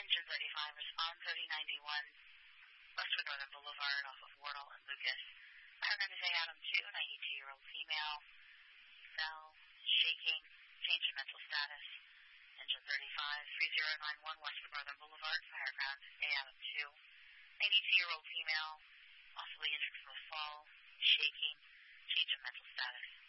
Engine 35, respond 3091, Westwood Northern Boulevard off of Wardle and Lucas. Fire gun is Adam 2, 92-year-old female, cell, shaking, change in mental status. Engine 35, 3091, Westwood Northern Boulevard, fire ground, Adam 2, 92-year-old female, possibly injured from a fall, shaking, change in mental status.